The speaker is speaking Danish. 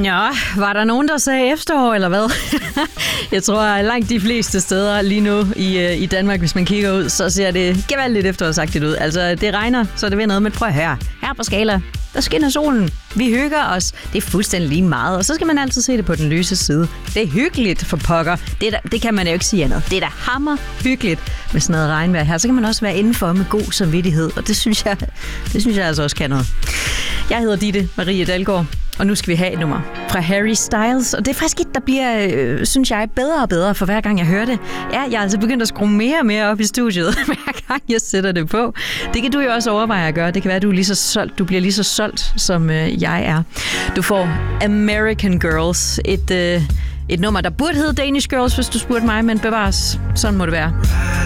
Ja, var der nogen, der sagde efterår, eller hvad? Jeg tror, at langt de fleste steder lige nu i Danmark, hvis man kigger ud, så ser det gevaldigt efterårsagtigt ud. Altså, det regner, så det vil noget, men prøv at høre. Her på Skala, der skinner solen. Vi hygger os. Det er fuldstændig lige meget, og så skal man altid se det på den lyse side. Det er hyggeligt for pokker. Det kan man jo ikke sige andet. Det er da hammer hyggeligt med sådan noget regnvejr her. Så kan man også være indenfor med god samvittighed, og det synes jeg altså også kan noget. Jeg hedder Ditte Marie Dalgaard, og nu skal vi have et nummer fra Harry Styles. Og det er faktisk et, der bliver, synes jeg, bedre og bedre for hver gang jeg hører det. Ja, jeg er altså begyndt at skrue mere og mere op i studiet, hver gang jeg sætter det på. Det kan du jo også overveje at gøre. Det kan være, at du bliver lige så solgt, som jeg er. Du får American Girls, et nummer, der burde hedde Danish Girls, hvis du spurgte mig, men bevares, sådan må det være.